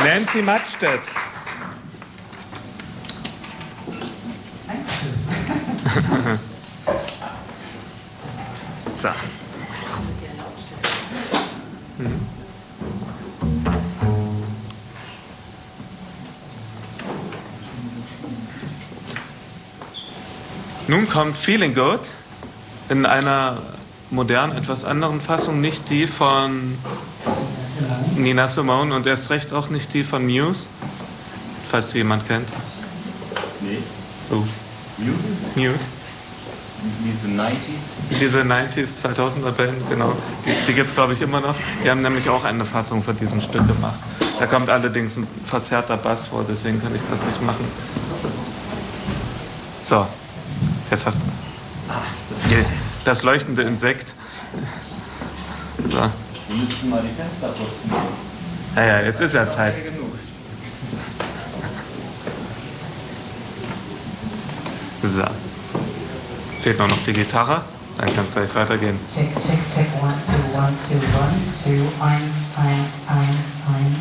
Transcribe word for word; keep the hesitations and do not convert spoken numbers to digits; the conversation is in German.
Nancy Mattstedt. So. Mhm. Nun kommt Feeling Good in einer modernen, etwas anderen Fassung, nicht die von Nina Simone und erst recht auch nicht die von Muse, falls die jemand kennt. Nee. Oh. Muse? Muse. Diese neunziger? Diese neunziger, zweitausender Band, genau. Die, die gibt es, glaube ich, immer noch. Die haben nämlich auch eine Fassung von diesem Stück gemacht. Da kommt allerdings ein verzerrter Bass vor, deswegen kann ich das nicht machen. So, jetzt hast du das leuchtende Insekt. So. Wir müssten mal die Fenster putzen. Ja, ja, jetzt ist ja Zeit. So. Fehlt nur noch die Gitarre, dann kann es gleich weitergehen. Check, check, check, one, two, one, two, one, two, eins, eins, eins, eins.